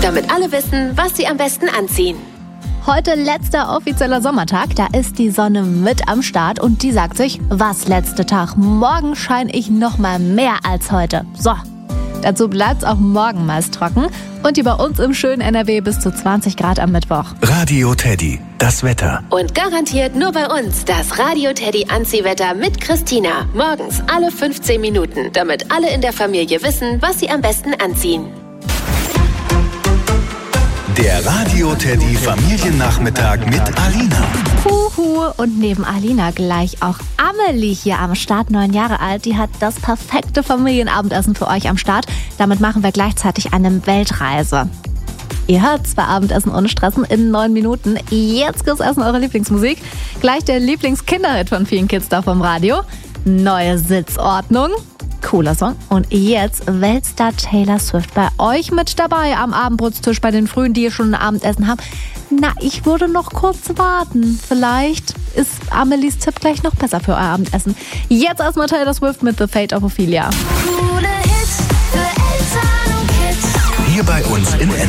damit alle wissen, was sie am besten anziehen. Heute letzter offizieller Sommertag, da ist die Sonne mit am Start und die sagt sich, was letzte Tag, morgen scheine ich noch mal mehr als heute. So, dazu bleibt's auch morgen meist trocken und hier bei uns im schönen NRW bis zu 20 Grad am Mittwoch. Radio Teddy, das Wetter. Und garantiert nur bei uns das Radio Teddy Anziehwetter mit Christina. Morgens alle 15 Minuten, damit alle in der Familie wissen, was sie am besten anziehen. Der Radio Teddy Familiennachmittag mit Alina. Huhu, und neben Alina gleich auch Amelie hier am Start, 9 Jahre alt. Die hat das perfekte Familienabendessen für euch am Start. Damit machen wir gleichzeitig eine Weltreise. Ihr hört zwar Abendessen ohne Stressen in 9 Minuten. Jetzt gibt's erstmal eure Lieblingsmusik. Gleich der Lieblingskinderhit von vielen Kids da vom Radio. Neue Sitzordnung. Cooler Song. Und jetzt Weltstar Taylor Swift bei euch mit dabei am Abendbrotstisch bei den Frühen, die hier schon ein Abendessen haben. Na, ich würde noch kurz warten. Vielleicht ist Amelies Tipp gleich noch besser für euer Abendessen. Jetzt erstmal Taylor Swift mit The Fate of Ophelia. Coole Hits für Eltern und Kids. Hier bei uns in